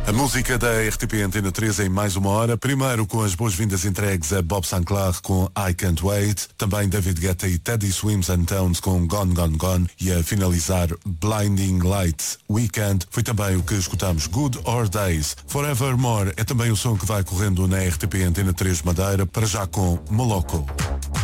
A música da RTP Antena 3 em mais uma hora. Primeiro com as boas-vindas entregues a Bob Sinclair com I Can't Wait. Também David Guetta e Teddy Swims and Tones com Gone Gone Gone. E a finalizar Blinding Lights Weekend. Foi também o que escutamos Good or Days. Forevermore é também o som que vai correndo na RTP Antena 3 Madeira. Para já com Moloko.